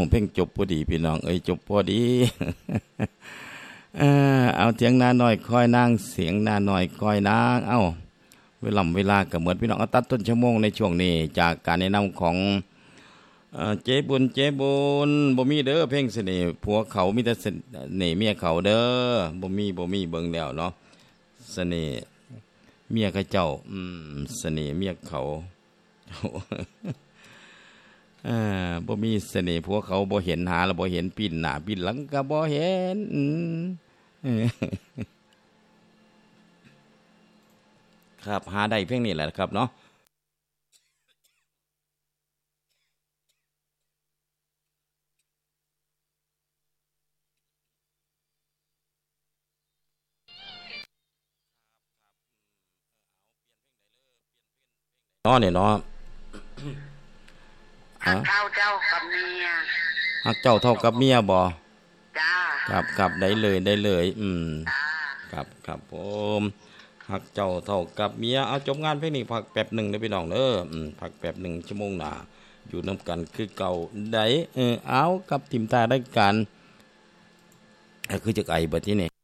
เพลงจบพอดีพี่น้องจบพอดีเอาเสียงนาหน่อยคอยนางเสียงนาหน่อยคอยนางเวลาก็เหมือนพี่น้องตัดต้นชั่วโมงในช่วงนี้จากการแนะนำของเจ๊บุญบ่มีเด้อเพลงเสน่ห์ผัวเขามีแต่เสน่ห์เมียเขาเด้อบ่มีเบิ่งแล้วเนาะเสน่ห์เมียเขาเจ้าเสน่ห์เมียเขาบ่มีเสน่ห์ผัวเขาบ่เห็นหาแล้วบ่เห็นปิ้นหน้าปิ้นหลังก็บ่เห็นครับหาได้เพลงนี้แหละครับเนาะเนี่ยเนาะหักเท่าเจ้ากับเมียหักเจ้าเท่ากับเมียบ่จ้าครับได้เลยครับผมหักเจ้าเท่ากับเมียเอาจบงานเพลงนี้พักแป๊บนึงเด้อพี่น้องเด้อพักแป๊บนึงชั่วโมงหน้าอยู่นำกันคือเก่าได้เอากับทีมตาได้กันคือจักไอ้บัดที่นี่